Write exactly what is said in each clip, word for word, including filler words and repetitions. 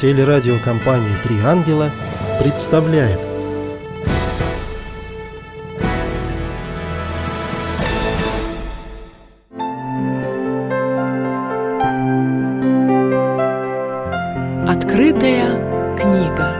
Телерадиокомпания «Три ангела» представляет. Открытая книга.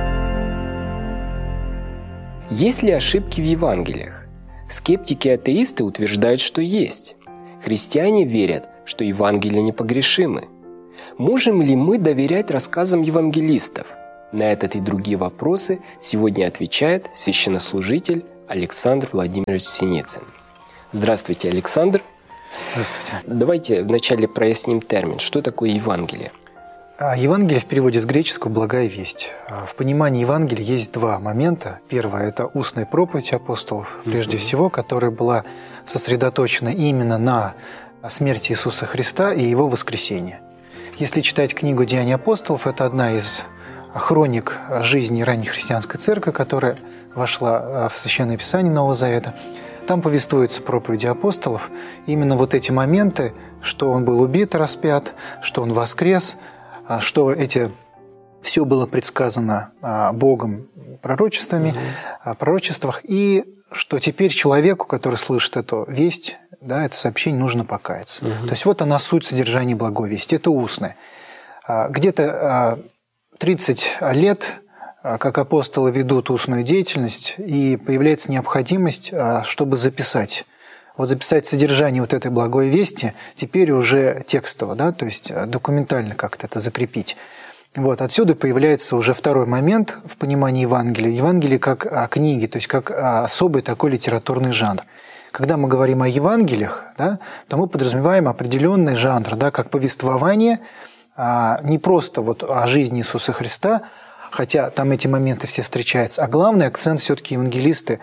Есть ли ошибки в Евангелиях? Скептики и атеисты утверждают, что есть. Христиане верят, что Евангелия непогрешимы. Можем ли мы доверять рассказам евангелистов? На этот и другие вопросы сегодня отвечает священнослужитель Александр Владимирович Синицын. Здравствуйте, Александр. Здравствуйте. Давайте вначале проясним термин. Что такое Евангелие? Евангелие в переводе с греческого «благая весть». В понимании Евангелия есть два момента. Первое – это устная проповедь апостолов, прежде uh-huh. всего, которая была сосредоточена именно на смерти Иисуса Христа и Его воскресении. Если читать книгу «Деяния апостолов», это одна из хроник жизни ранней христианской церкви, которая вошла в Священное Писание Нового Завета. Там повествуются проповеди апостолов. Именно вот эти моменты, что Он был убит, распят, что Он воскрес, что эти все было предсказано Богом пророчествами, mm-hmm. пророчествах, и что теперь человеку, который слышит эту весть, да, это сообщение, нужно покаяться. Mm-hmm. То есть вот она суть содержания благой вести. Это устное. Где-то тридцать лет, как апостолы ведут устную деятельность, и появляется необходимость, чтобы записать. Вот записать содержание вот этой благой вести теперь уже текстово, да, то есть документально как-то это закрепить. Вот, отсюда появляется уже второй момент в понимании Евангелия. Евангелие как книги, то есть как особый такой литературный жанр. Когда мы говорим о Евангелиях, да, то мы подразумеваем определенный жанр, да, как повествование не просто вот о жизни Иисуса Христа, хотя там эти моменты все встречаются, а главный акцент все-таки евангелисты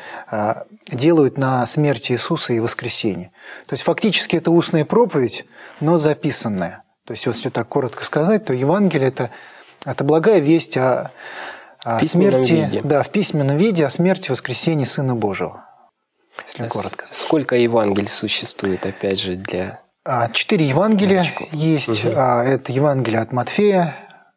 делают на смерти Иисуса и воскресении. То есть фактически это устная проповедь, но записанная. То есть если так коротко сказать, то Евангелие это, это благая весть о, о смерти, виде. Да, в письменном виде о смерти и воскресении Сына Божьего. Если а коротко. Сколько Евангелий существует, опять же, для... Четыре Евангелия новичков. Есть. Угу. Это Евангелие от Матфея,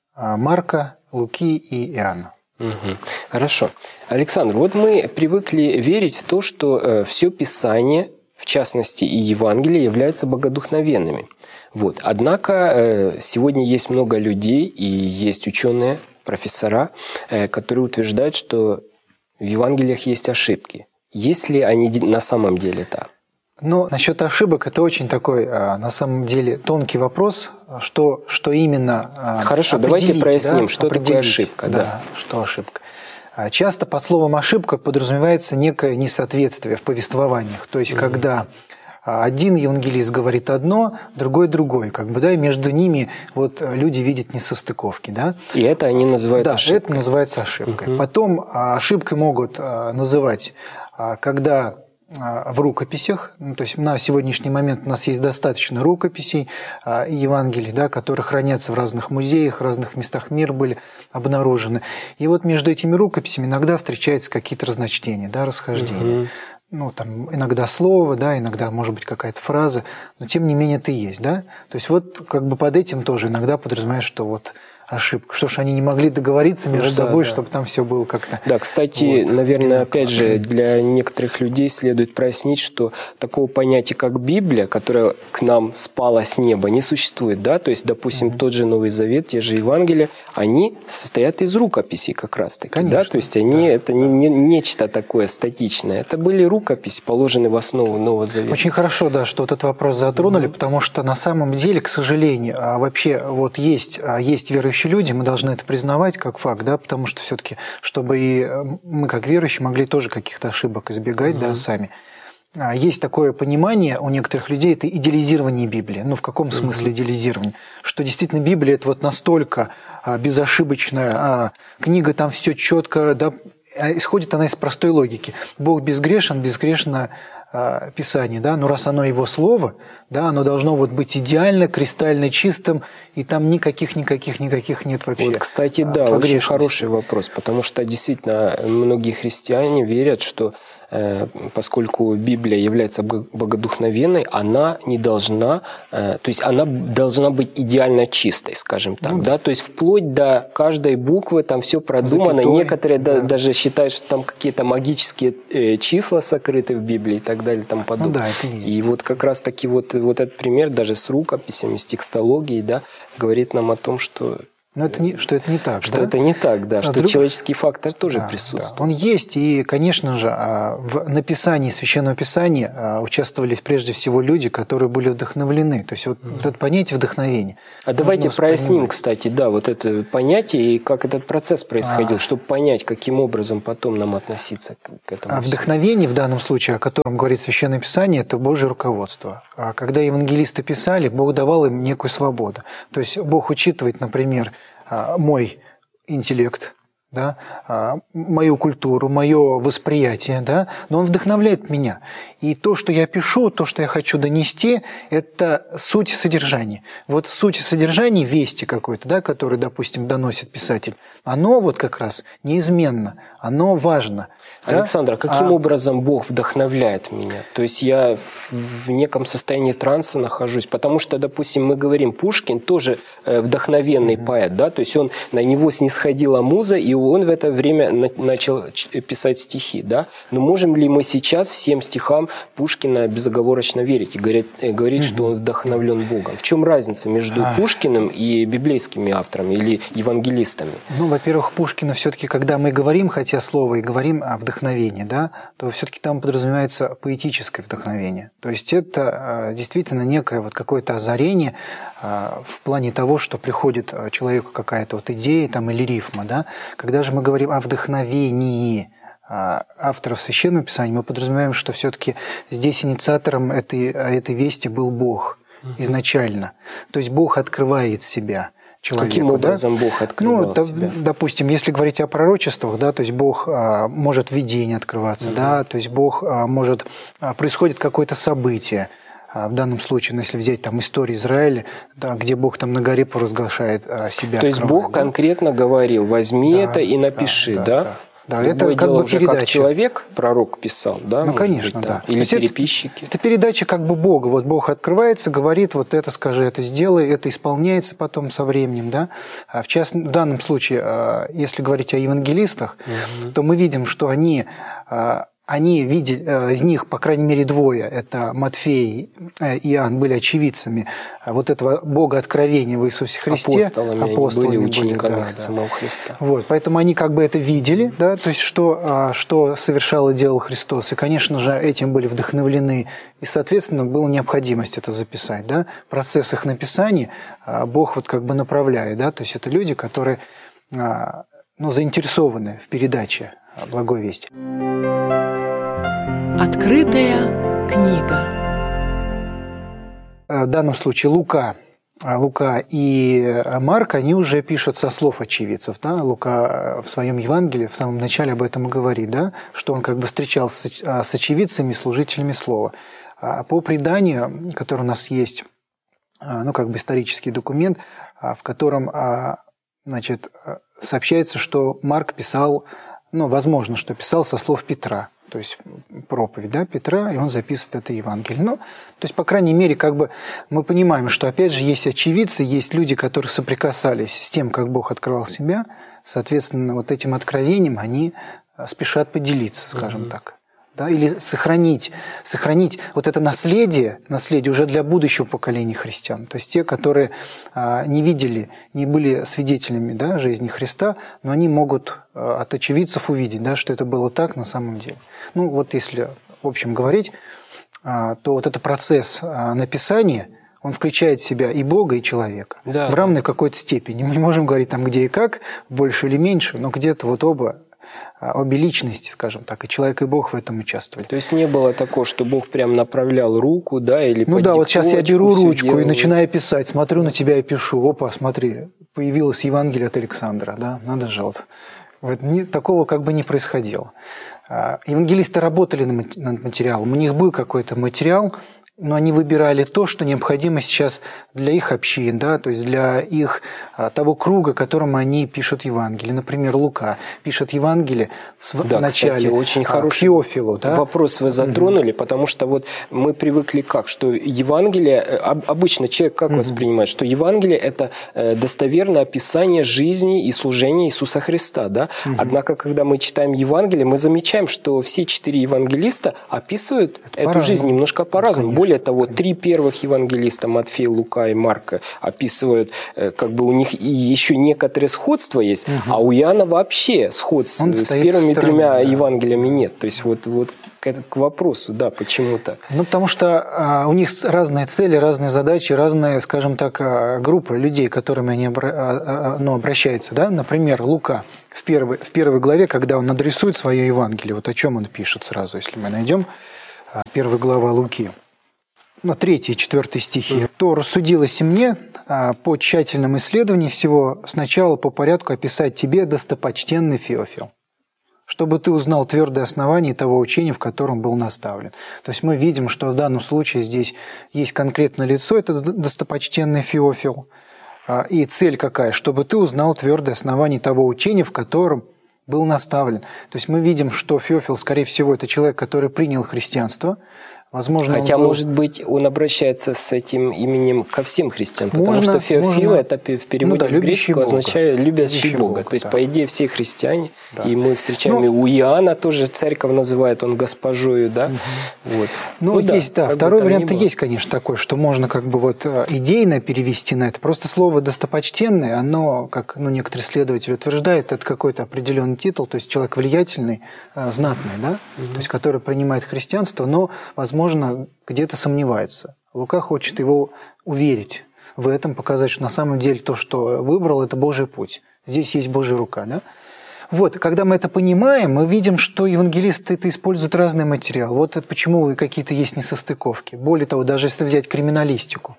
Марка, Луки и Иоанна. Угу. Хорошо. Александр, вот мы привыкли верить в то, что э, все Писание, в частности и Евангелие, являются богодухновенными. Вот. Однако э, сегодня есть много людей и есть ученые, профессора, э, которые утверждают, что в Евангелиях есть ошибки. Есть ли они на самом деле так? Но насчет ошибок это очень такой, на самом деле, тонкий вопрос, что, что именно Хорошо, давайте проясним, да, что такое ошибка. Да, да, что ошибка. Часто под словом «ошибка» подразумевается некое несоответствие в повествованиях. То есть, mm-hmm. когда один евангелист говорит одно, другой другое, как бы, да, и между ними вот люди видят несостыковки. Да? И это они называют да, ошибкой. это называется ошибкой. Mm-hmm. Потом ошибкой могут называть, когда... в рукописях, ну, то есть на сегодняшний момент у нас есть достаточно рукописей а, Евангелий, да, которые хранятся в разных музеях, в разных местах мира были обнаружены. И вот между этими рукописями иногда встречаются какие-то разночтения, да, расхождения. Угу. Ну, там иногда слово, да, иногда может быть какая-то фраза, но тем не менее это есть, да. То есть вот как бы под этим тоже иногда подразумеваешь, что вот ошибка. Что ж, они не могли договориться между ну, да, собой, да. чтобы там все было как-то... Да, кстати, вот, наверное, одинаково. Опять же, для некоторых людей следует прояснить, что такого понятия, как Библия, которая к нам спала с неба, не существует. Да? То есть, допустим, mm-hmm. тот же Новый Завет, те же Евангелия, они состоят из рукописей как раз-таки. Конечно, да? То есть, они, да. это не, не нечто такое статичное. Это были рукописи, положенные в основу Нового Завета. Очень хорошо, да, что этот вопрос затронули, mm-hmm. потому что на самом деле, к сожалению, вообще вот есть, есть верующие люди, мы должны это признавать как факт, да, потому что все-таки, чтобы и мы, как верующие, могли тоже каких-то ошибок избегать, mm-hmm. да, сами. Есть такое понимание у некоторых людей, это идеализирование Библии. Ну, в каком mm-hmm. смысле идеализирование? Что действительно Библия – это вот настолько безошибочная книга, там все четко, да, исходит она из простой логики. Бог безгрешен, безгрешно Писание, да, но раз оно его слово, да, оно должно вот быть идеально, кристально чистым, и там никаких, никаких, никаких нет вообще. Вот, кстати, да, очень хороший вопрос, потому что действительно многие христиане верят, что поскольку Библия является богодухновенной, она не должна, то есть она должна быть идеально чистой, скажем так, ну, да, то есть вплоть до каждой буквы там все продумано. Запятой, некоторые да. даже считают, что там какие-то магические числа сокрыты в Библии и так далее, и тому подобное. Ну, да, это есть. И вот как раз таки вот, вот этот пример даже с рукописями, с текстологией, да, говорит нам о том, что Но это не, что это не так, Что да? это не так, да, а что вдруг... человеческий фактор тоже да, присутствует. Да. Он есть, и, конечно же, в написании Священного Писания участвовали прежде всего люди, которые были вдохновлены. То есть вот, mm-hmm. вот это понятие вдохновения. А давайте проясним, кстати, да, вот это понятие и как этот процесс происходил, а... чтобы понять, каким образом потом нам относиться к этому. А вдохновение в данном случае, о котором говорит Священное Писание, это Божье руководство. А когда евангелисты писали, Бог давал им некую свободу. То есть Бог учитывает, например, мой интеллект, да, мою культуру, мое восприятие, да, но он вдохновляет меня. И то, что я пишу, то, что я хочу донести, это суть содержания. Вот суть содержания вести какой-то, да, который, допустим, доносит писатель, оно вот как раз неизменно, оно важно. Александр, да? каким а... образом Бог вдохновляет меня? То есть я в неком состоянии транса нахожусь, потому что, допустим, мы говорим, Пушкин тоже вдохновенный mm-hmm. поэт, да, то есть он, на него снисходила муза, и он в это время начал писать стихи, да. Но можем ли мы сейчас всем стихам Пушкина безоговорочно верить и говорить, говорить mm-hmm. что он вдохновлен Богом? В чем разница между а... Пушкиным и библейскими авторами или евангелистами? Ну, во-первых, Пушкина все-таки, когда мы говорим, хотя слово и говорим о вдохновении, да, то все-таки там подразумевается поэтическое вдохновение. То есть это действительно некое вот какое-то озарение в плане того, что приходит человеку какая-то вот идея там, или рифма. Да? Когда же мы говорим о вдохновении авторов Священного Писания, мы подразумеваем, что все-таки здесь инициатором этой, этой вести был Бог изначально. То есть Бог открывает себя человеку. Каким образом да? Бог открывал ну, себя? Допустим, если говорить о пророчествах, да, то есть Бог а, может в видении открываться, угу. да, то есть Бог а, может... А, происходит какое-то событие. А, в данном случае, ну, если взять там историю Израиля, да, где Бог там на горе провозглашает а, себя. То есть Бог да? конкретно говорил, возьми да, это и напиши, да? да? да. Да, это как дело бы уже передача. Как человек, пророк писал, да? Ну, конечно, быть, да. Или переписчики. Это, это передача как бы Бога. Вот Бог открывается, говорит, вот это скажи, это сделай, это исполняется потом со временем, да. А в, част... в данном случае, если говорить о евангелистах, угу. то мы видим, что они... Они видели, из них, по крайней мере, двое, это Матфей и Иоанн, были очевидцами вот этого Бога откровения в Иисусе Христе. Апостолами, апостолами были учениками были, да, самого да. Христа. Вот, поэтому они как бы это видели, да, то есть что, что совершал и делал Христос. И, конечно же, этим были вдохновлены. И, соответственно, была необходимость это записать. Да. Процесс их написания Бог вот как бы направляет. Да, то есть это люди, которые ну, заинтересованы в передаче благой вести. Открытая книга. В данном случае Лука, Лука и Марк, они уже пишут со слов очевидцев. Да? Лука в своем Евангелии в самом начале об этом и говорит, да? Что он как бы встречался с очевидцами, служителями слова. По преданию, которое у нас есть, ну как бы исторический документ, в котором значит, сообщается, что Марк писал, ну возможно, что писал со слов Петра. То есть проповедь да, Петра, и он записывает это Евангелие. Ну, то есть, по крайней мере, как бы мы понимаем, что, опять же, есть очевидцы, есть люди, которые соприкасались с тем, как Бог открывал себя. Соответственно, вот этим откровением они спешат поделиться, скажем mm-hmm. так. Да, или сохранить, сохранить вот это наследие, наследие уже для будущего поколения христиан. То есть те, которые а, не видели, не были свидетелями да, жизни Христа, но они могут а, от очевидцев увидеть, да, что это было так на самом деле. Ну вот если в общем говорить, а, то вот этот процесс а, написания, он включает в себя и Бога, и человека. Да. В равной какой-то степени. Мы не можем говорить там где и как, больше или меньше, но где-то вот оба обе личности, скажем так, и человек, и Бог в этом участвовали. То есть не было такого, что Бог прям направлял руку, да, или ну да, вот сейчас я беру ручку делал. И начинаю писать, смотрю на тебя и пишу, опа, смотри, появилось Евангелие от Александра, да, надо же вот. Вот не, такого как бы не происходило. Евангелисты работали над материалом, у них был какой-то материал, но они выбирали то, что необходимо сейчас для их общин, да, то есть для их того круга, которому они пишут Евангелие. Например, Лука пишет Евангелие в да, начале кстати, очень хороший к Феофилу. Да? Вопрос вы затронули, mm-hmm. потому что вот мы привыкли как, что Евангелие, обычно человек как mm-hmm. воспринимает, что Евангелие – это достоверное описание жизни и служения Иисуса Христа. Да? Mm-hmm. Однако, когда мы читаем Евангелие, мы замечаем, что все четыре евангелиста описывают это эту по-разному. жизнь немножко по-разному. Конечно. Более того, три первых евангелиста, Матфей, Лука и Марка, описывают, как бы у них и еще некоторые сходства есть, угу. а у Иоанна вообще сходств Он с первыми стороны, тремя да. Евангелиями нет. То есть вот, вот к, к вопросу, да, почему так? Ну, потому что а, у них разные цели, разные задачи, разные, скажем так, группы людей, к которым они обра... ну, обращаются. Да? Например, Лука в первой, в первой главе, когда он адресует свое Евангелие, вот о чем он пишет сразу, если мы найдем первая глава Луки. Ну, третий и четвертый стихи. «То рассудилось и мне по тщательном исследовании всего сначала по порядку описать тебе, достопочтенный Феофил, чтобы ты узнал твердое основание того учения, в котором был наставлен». То есть мы видим, что в данном случае здесь есть конкретное лицо, это достопочтенный Феофил. И цель какая? Чтобы ты узнал твердое основание того учения, в котором был наставлен. То есть мы видим, что Феофил, скорее всего, это человек, который принял христианство. Возможно, Хотя, был... может быть, он обращается с этим именем ко всем христианам, потому можно, что Феофил, можно... это в переводе ну, да, с греческого означает «любящий, любящий Бога». Бога. То есть, да. по идее, все христиане, да. и мы встречаем, ну, и у Иоанна тоже церковь называет он госпожою, да? Угу. Вот. Ну, ну, есть, да, да второй вариант есть, конечно, такой, что можно как бы вот идейно перевести на это. Просто слово «достопочтенный», оно, как ну, некоторые исследователи утверждают, это какой-то определенный титул, то есть человек влиятельный, знатный, да? Угу. То есть, который принимает христианство, но, возможно, где-то сомневается. Лука хочет его уверить в этом, показать, что на самом деле то, что выбрал, это Божий путь. Здесь есть Божья рука. Да? Вот, когда мы это понимаем, мы видим, что евангелисты это используют разный материал. Вот почему какие-то есть несостыковки. Более того, даже если взять криминалистику,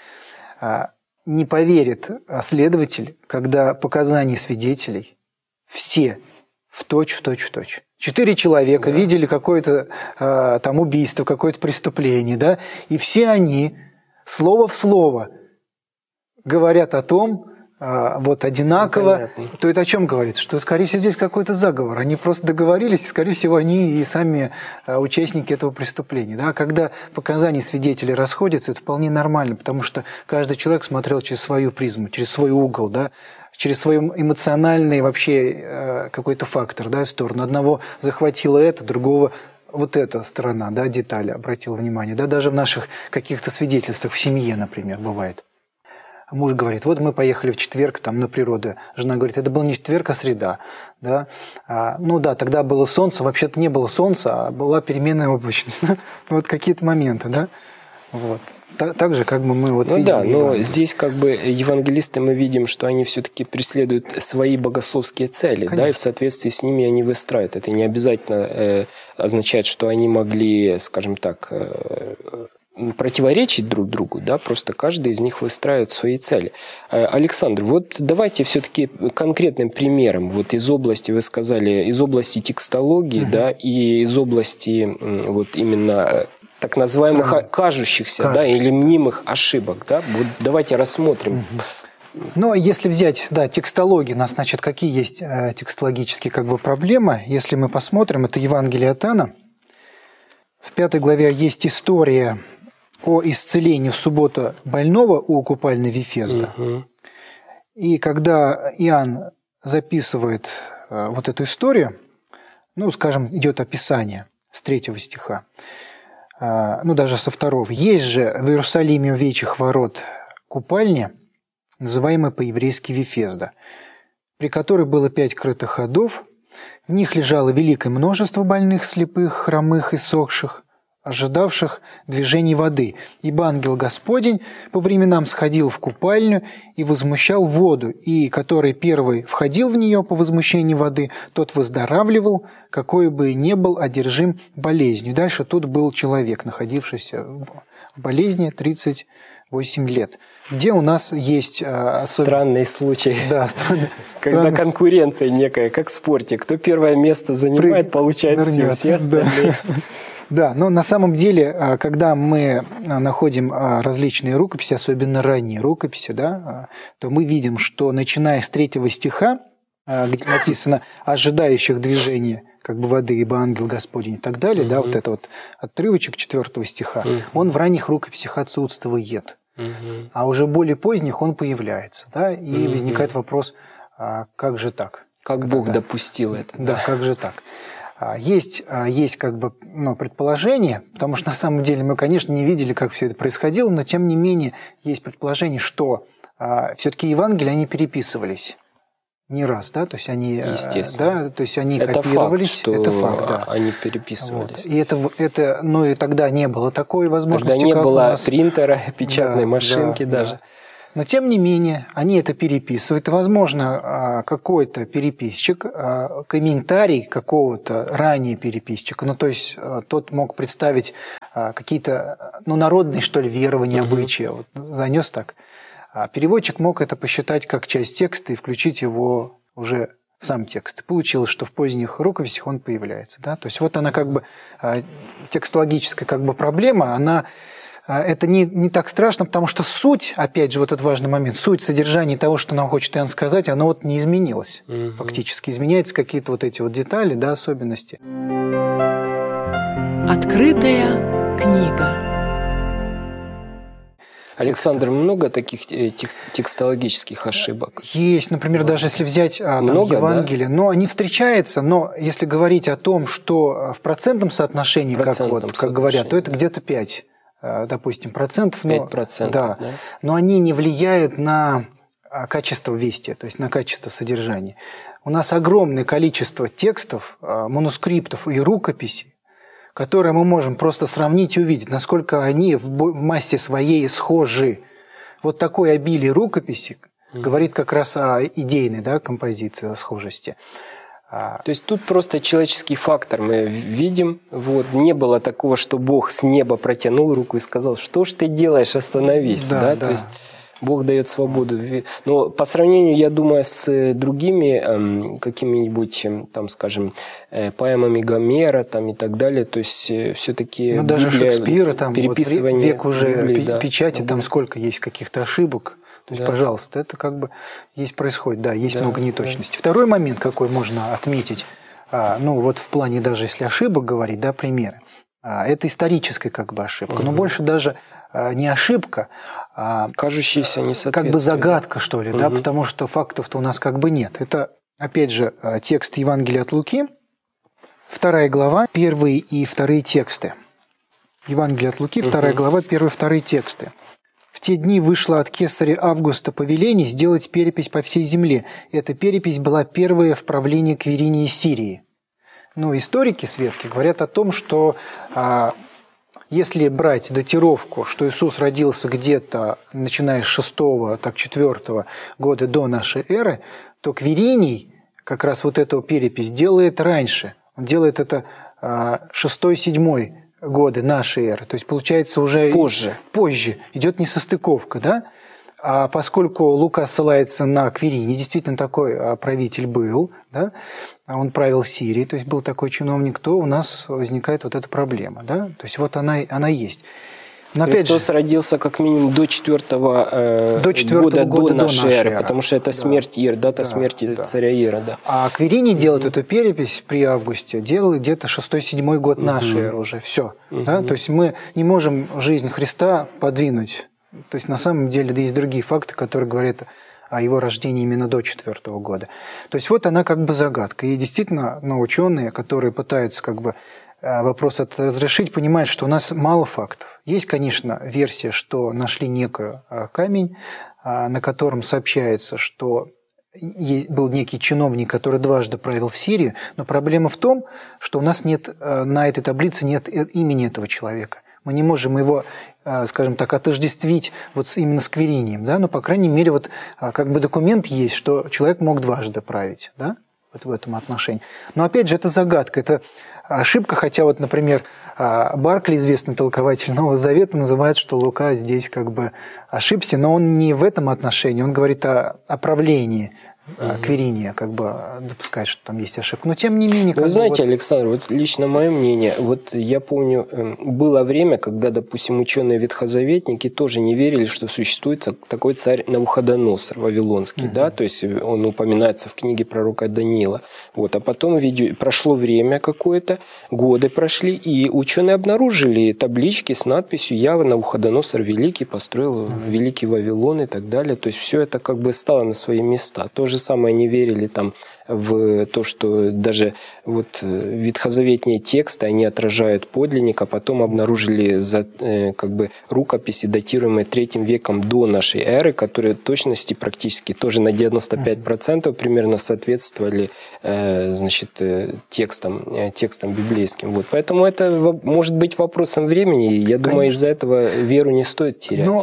не поверит следователь, когда показания свидетелей все в точь, в точь, в точь. Четыре человека да. видели какое-то э, там убийство, какое-то преступление, да, и все они слово в слово говорят о том, э, вот одинаково, ну, то это о чем говорит? Что, скорее всего, здесь какой-то заговор. Они просто договорились, и, скорее всего, они и сами э, участники этого преступления. Да? Когда показания свидетелей расходятся, это вполне нормально, потому что каждый человек смотрел через свою призму, через свой угол, да, через свой эмоциональный вообще какой-то фактор, да, сторону. Одного захватило это, другого вот эта сторона, да, детали, обратила внимание. Да, даже в наших каких-то свидетельствах в семье, например, бывает. Муж говорит, вот мы поехали в четверг там, на природу. Жена говорит, это был не четверг, а среда. Да? А, ну да, тогда было солнце, вообще-то не было солнца, а была переменная облачность. Да? Вот какие-то моменты, да. Вот. Так же, как бы мы вот ну видим. Да, но здесь как бы евангелисты мы видим, что они все-таки преследуют свои богословские цели, Конечно. Да, и в соответствии с ними они выстраивают. Это не обязательно э, означает, что они могли, скажем так, э, противоречить друг другу, да, просто каждый из них выстраивает свои цели. Э, Александр, вот давайте все-таки конкретным примером, вот из области, вы сказали, из области текстологии, угу. да, и из области вот именно так называемых Сам. кажущихся, кажущихся. Да, или мнимых ошибок. Да? Вот давайте рассмотрим. Угу. Но если взять, да, текстологию, у нас, значит, какие есть э, текстологические как бы проблемы. Если мы посмотрим, это Евангелие от Иоанна. В пятой главе есть история о исцелении в субботу больного у купальни Вифезда. Угу. И когда Иоанн записывает э, вот эту историю, ну, скажем, идет описание с третьего стиха, ну, даже со второго. Есть же в Иерусалиме у Вечьих ворот купальня, называемая по-еврейски Вифезда, при которой было пять крытых ходов. В них лежало великое множество больных, слепых, хромых и сохших, ожидавших движений воды. Ибо ангел Господень по временам сходил в купальню и возмущал воду, и который первый входил в нее по возмущению воды, тот выздоравливал, какой бы ни был одержим болезнью. Дальше тут был человек, находившийся в болезни тридцать восемь лет. Где у нас есть особенно... Странный случай. Да, странный. Когда странный... конкуренция некая, как в спорте. Кто первое место занимает, Прыг... получает все, все остальные. Да, но на самом деле, когда мы находим различные рукописи, особенно ранние рукописи, да, то мы видим, что начиная с третьего стиха, где написано «ожидающих движения как бы воды, ибо ангел Господень» и так далее, mm-hmm. да, вот это вот отрывочек четвертого стиха, mm-hmm. он в ранних рукописях отсутствует, mm-hmm. а уже более поздних он появляется, да, и mm-hmm. возникает вопрос, а как же так? Как это, Бог да. допустил это. Да, да, как же так? Есть, есть как бы, ну, предположение, потому что на самом деле мы, конечно, не видели, как все это происходило, но тем не менее есть предположение, что а, все-таки Евангелия, они переписывались. Не раз, да, то есть они, естественно, да, то есть они это копировались, факт, что это факт, да. Они переписывались. Вот. И это, это, ну и тогда не было такой возможности. Тогда не как было у нас. Принтера, печатной да, машинки да, даже. Да. Но тем не менее они это переписывают, и, возможно, какой-то переписчик, комментарий какого-то ранее переписчика, ну то есть тот мог представить какие-то, ну народные что ли верования, обычаи, вот, занес так. А переводчик мог это посчитать как часть текста и включить его уже в сам текст. И получилось, что в поздних рукописях он появляется. Да? То есть вот она как бы, текстологическая как бы проблема, она, это не, не так страшно, потому что суть, опять же, вот этот важный момент, суть содержания того, что нам хочет Иоанн сказать, оно вот не изменилось. Угу. Фактически изменяются какие-то вот эти вот детали, да, особенности. Открытая книга. Александр, много таких текстологических ошибок? Есть, например, даже если взять там, много, Евангелие, да? Но они встречаются, но если говорить о том, что в процентном соотношении, в процентном как, вот, как говорят, то это где-то пять, допустим, процентов. Но, пять процентов, да, да. Но они не влияют на качество вести, то есть на качество содержания. У нас огромное количество текстов, манускриптов и рукописей, которые мы можем просто сравнить и увидеть, насколько они в массе своей схожи. Вот такое обилие рукописи mm-hmm. говорит как раз о идейной, да, композиции, о схожести. То есть тут просто человеческий фактор мы видим. Вот. Не было такого, что Бог с неба протянул руку и сказал, что ж ты делаешь, остановись. Да, да? да. То есть Бог дает свободу. Но по сравнению, я думаю, с другими эм, какими-нибудь, там, скажем, э, поэмами Гомера там, и так далее, то есть э, все-таки ну, даже Библия, Шекспира, там, переписывание вот век уже Библии, да. печати, там сколько есть каких-то ошибок. То есть, да. пожалуйста, это как бы есть происходит, да, есть да, много неточностей. Да. Второй момент, какой можно отметить, а, ну вот в плане даже если ошибок говорить, да, примеры, а, это историческая как бы ошибка, угу. но больше даже а, не ошибка, а кажущаяся несоответствие. Как бы загадка, что ли, угу. да, потому что фактов-то у нас как бы нет. Это, опять же, текст Евангелия от Луки, вторая глава, первые и вторые тексты. Евангелие от Луки, вторая угу. глава, первые и вторые тексты. В те дни вышло от кесаря Августа повеление сделать перепись по всей земле. Эта перепись была первая в правлении Квиринии Сирии. Ну, историки светские говорят о том, что а, если брать датировку, что Иисус родился где-то, начиная с шестого, так, четвёртого года до нашей эры, то Квириний как раз вот эту перепись делает раньше. Он делает это а, шестой-седьмой годы нашей эры, то есть получается уже позже, позже идет несостыковка, да? А поскольку Лука ссылается на Квириний, действительно такой правитель был, да? Он правил Сирией, то есть был такой чиновник, то у нас возникает вот эта проблема, да? То есть вот она, она есть. Но Христос же, родился как минимум до четвертого, э, до четвертого года, года до нашей эры, эры, потому что это да. смерть Ир, дата да, смерти да. царя Ира. Да. А Квириний mm-hmm. делает эту перепись при Августе, делает где-то шестой-седьмой год mm-hmm. нашей эры уже, все. Mm-hmm. Да? То есть мы не можем жизнь Христа подвинуть. То есть на самом деле да, есть другие факты, которые говорят о его рождении именно до четвертого года. То есть вот она как бы загадка. И действительно, ну, ученые, которые пытаются как бы вопрос этот разрешить, понимают, что у нас мало фактов. Есть, конечно, версия, что нашли некий камень, на котором сообщается, что был некий чиновник, который дважды правил Сирию, но проблема в том, что у нас нет, на этой таблице нет имени этого человека. Мы не можем его, скажем так, отождествить вот именно с Квиринием, да? Но, по крайней мере, вот как бы документ есть, что человек мог дважды править, да? Вот в этом отношении. Но, опять же, это загадка, это ошибка, хотя вот, например, Баркли, известный толкователь Нового Завета, называет, что Лука здесь как бы ошибся, но он не в этом отношении, он говорит о, о правлении mm-hmm. Квириния как бы допускает, что там есть ошибка. Но тем не менее... Вы знаете, вот... Александр, вот лично мое мнение, вот я помню, было время, когда, допустим, ученые-ветхозаветники тоже не верили, что существует такой царь Навуходоносор вавилонский, mm-hmm. да, то есть он упоминается в книге пророка Даниила. Вот, а потом видео... прошло время какое-то, годы прошли, и ученые обнаружили таблички с надписью «Я, Навуходоносор Великий, построил mm-hmm. Великий Вавилон» и так далее. То есть все это как бы стало на свои места. То же самое они верили там в то, что даже вот ветхозаветные тексты, они отражают подлинник, а потом обнаружили за, как бы рукописи, датируемые третьим веком до нашей эры, которые в точности практически тоже на девяносто пять процентов примерно соответствовали значит, текстам, текстам библейским. Вот. Поэтому это может быть вопросом времени, и я думаю, из-за этого веру не стоит терять. Но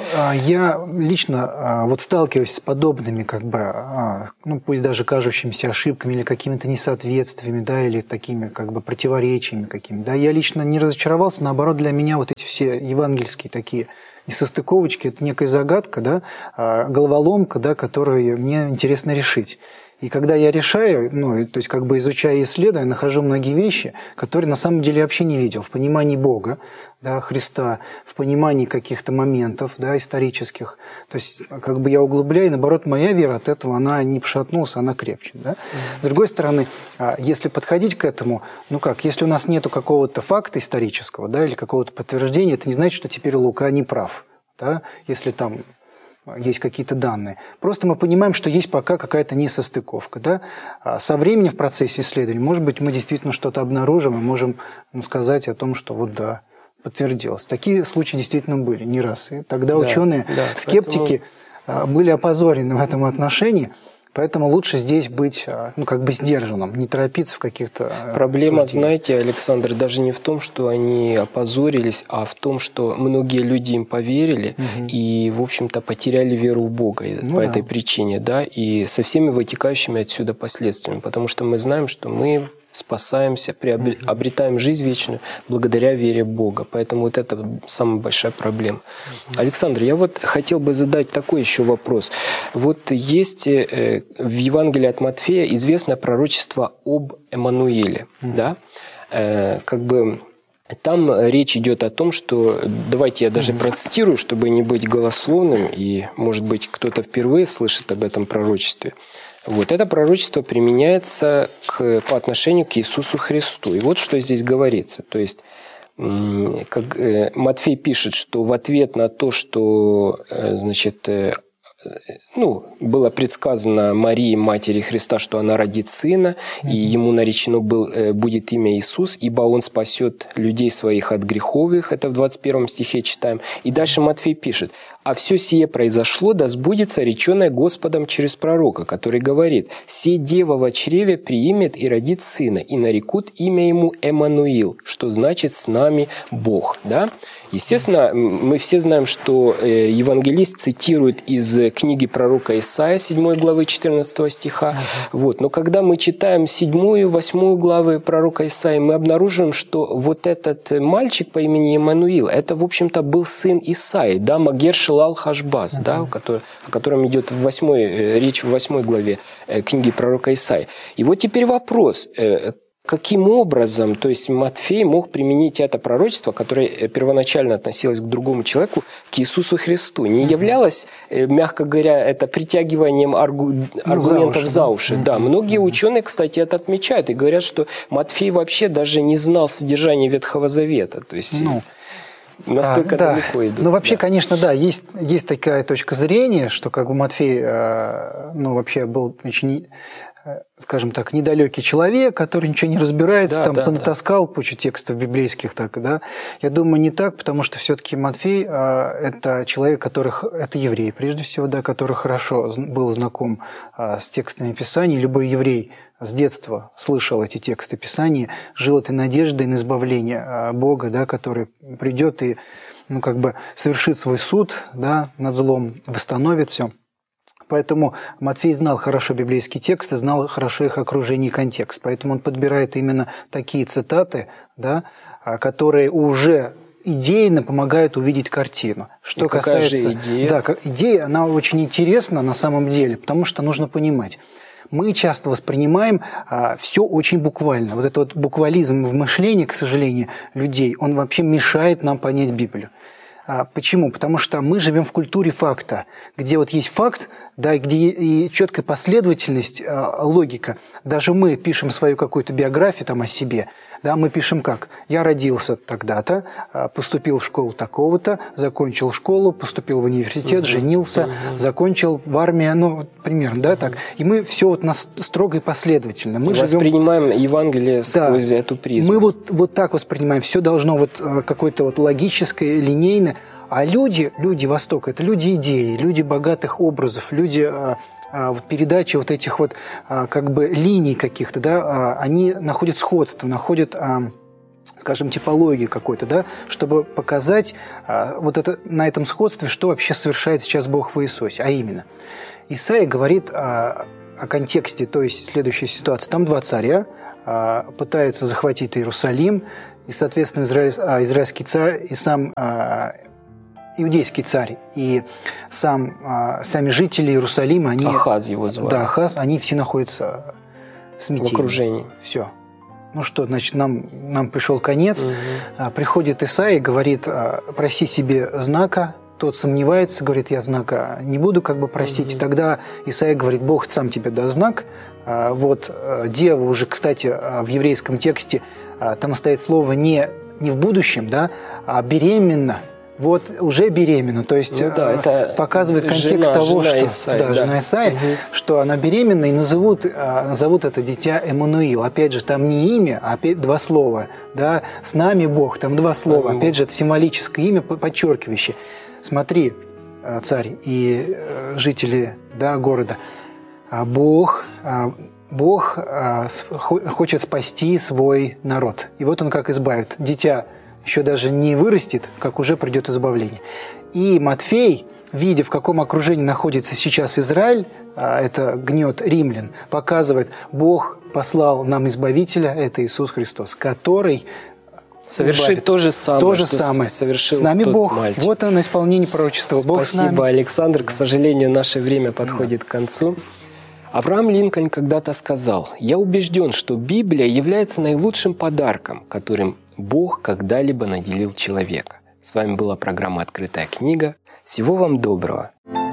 я лично вот сталкиваюсь с подобными, как бы, ну пусть даже кажущимися ошибками, или какими-то несоответствиями, да, или такими как бы противоречиями какими-то. Да, я лично не разочаровался, наоборот, для меня вот эти все евангельские такие несостыковочки – это некая загадка, да, головоломка, да, которую мне интересно решить. И когда я решаю, ну, то есть как бы изучая и исследуя, нахожу многие вещи, которые на самом деле я вообще не видел в понимании Бога, да, Христа, в понимании каких-то моментов, да, исторических. То есть как бы я углубляю, и наоборот, моя вера от этого, она не пошатнулась, она крепче. Да? С другой стороны, если подходить к этому, ну как, если у нас нет какого-то факта исторического, да, или какого-то подтверждения, это не значит, что теперь Лука не прав. Да? Если там есть какие-то данные. Просто мы понимаем, что есть пока какая-то несостыковка. Да? А со временем в процессе исследования, может быть, мы действительно что-то обнаружим и можем, ну, сказать о том, что вот да, подтвердилось. Такие случаи действительно были не раз. И тогда да, ученые, да, скептики поэтому... были опозорены в этом отношении. Поэтому лучше здесь быть, ну, как бы сдержанным, не торопиться в каких-то... Проблема, суждениях. Знаете, Александр, даже не в том, что они опозорились, а в том, что многие люди им поверили угу. и, в общем-то, потеряли веру в Бога ну, по да. этой причине, да, и со всеми вытекающими отсюда последствиями. Потому что мы знаем, что мы спасаемся, приобр... обретаем жизнь вечную благодаря вере в Бога. Поэтому вот это самая большая проблема. Александр, я вот хотел бы задать такой еще вопрос. Вот есть в Евангелии от Матфея известное пророчество об Эммануиле. Mm-hmm. Да? Как бы там речь идет о том, что, давайте я даже mm-hmm. процитирую, чтобы не быть голословным, и, может быть, кто-то впервые слышит об этом пророчестве. Вот это пророчество применяется к, по отношению к Иисусу Христу. И вот что здесь говорится. То есть, как Матфей пишет, что в ответ на то, что, значит, ну, было предсказано Марии, матери Христа, что она родит сына, mm-hmm. и ему наречено был, будет имя Иисус, ибо он спасет людей своих от грехов их. Это в двадцать первом стихе читаем. И дальше Матфей пишет: «А все сие произошло, да сбудется реченое Господом через пророка, который говорит: «Се дева во чреве приимет и родит сына, и нарекут имя ему Эммануил», что значит «с нами Бог». Да? Естественно, мы все знаем, что евангелист цитирует из книги пророка Исаия, седьмой главы, четырнадцатого стиха. Uh-huh. Вот. Но когда мы читаем седьмую, восьмую главы пророка Исаии, мы обнаруживаем, что вот этот мальчик по имени Эммануил, это, в общем-то, был сын Исаии, да, Магер-Шалал-Хашбаз, uh-huh. да, который, о котором идет в восьмой, речь в восьмой главе книги пророка Исаии. И вот теперь вопрос. Каким образом, то есть Матфей мог применить это пророчество, которое первоначально относилось к другому человеку, к Иисусу Христу? Не являлось, мягко говоря, это притягиванием аргу... аргументов ну, за уши? За уши. Да, многие ученые, кстати, это отмечают и говорят, что Матфей вообще даже не знал содержания Ветхого Завета. То есть... Ну. Настолько а, да. далеко идут. Ну, вообще, да. конечно, да, есть, есть такая точка зрения, что как бы Матфей, ну, вообще был очень, скажем так, недалекий человек, который ничего не разбирается, да, там да, понатаскал да. кучу текстов библейских, так, да. Я думаю, не так, потому что все-таки Матфей – это человек, которых, это еврей, прежде всего, да, который хорошо был знаком с текстами Писаний. Любой еврей с детства слышал эти тексты Писания, жил этой надеждой на избавление Бога, да, который придет и, ну, как бы совершит свой суд, да, над злом, восстановит все. Поэтому Матфей знал хорошо библейские тексты, знал хорошо их окружение и контекст. Поэтому он подбирает именно такие цитаты, да, которые уже идейно помогают увидеть картину. Что и касается... идея? Да, идея, она очень интересна на самом деле, потому что нужно понимать. Мы часто воспринимаем а, все очень буквально. Вот этот вот буквализм в мышлении, к сожалению, людей, он вообще мешает нам понять Библию. А, почему? Потому что мы живем в культуре факта, где вот есть факт, да, где и четкая последовательность, а, логика. Даже мы пишем свою какую-то биографию там о себе. Да, мы пишем как? Я родился тогда-то, поступил в школу такого-то, закончил школу, поступил в университет, uh-huh. женился, uh-huh. закончил в армию, ну, примерно, да, uh-huh. так. И мы все вот нас строго и последовательно. Мы воспринимаем живем... Евангелие сквозь да. эту призму. Мы вот, вот так воспринимаем. Все должно вот какое-то вот логическое, линейное. А люди, люди Востока, это люди идеи, люди богатых образов, люди... Вот передачи вот этих вот как бы линий каких-то, да, они находят сходство, находят, скажем, типологию какой-то, да, чтобы показать вот это, на этом сходстве, что вообще совершает сейчас Бог в Иисусе. А именно, Исаия говорит о, о контексте, то есть следующей ситуации. Там два царя пытаются захватить Иерусалим, и, соответственно, израиль, израильский царь и сам иудейский царь и сам, а, сами жители Иерусалима, они... Ахаз его звали. Да, Ахаз, они все находятся в смятении. В окружении. Все. Ну что, значит, нам, нам пришел конец. Угу. А, приходит Исаия и говорит, а, проси себе знака. Тот сомневается, говорит, я знака не буду как бы просить. Угу. Тогда Исаия говорит, Бог сам тебе даст знак. А, вот а, дева уже, кстати, а, в еврейском тексте, а, там стоит слово не, не в будущем, да, а беременна. Вот уже беременна, то есть ну, да, это показывает контекст жена, того, жена что Исаи, да, да. жена Исаи, угу. что она беременна, и назовут, назовут это дитя Эммануил. Опять же, там не имя, а опять два слова. Да? С нами Бог, там два слова. Угу. Опять же, это символическое имя, подчеркивающее. Смотри, царь и жители да, города, Бог, Бог хочет спасти свой народ. И вот он как избавит. Дитя еще даже не вырастет, как уже придет избавление. И Матфей, видя, в каком окружении находится сейчас Израиль, это гнет римлян, показывает, Бог послал нам Избавителя, это Иисус Христос, который совершит избавит. то же самое, то же что самое. совершил с нами тот Бог. мальчик. Вот оно исполнение пророчества. Бог с нами. Спасибо, Александр. К сожалению, наше время подходит да. к концу. Авраам Линкольн когда-то сказал: «Я убежден, что Библия является наилучшим подарком, которым Бог когда-либо наделил человека». С вами была программа «Открытая книга». Всего вам доброго!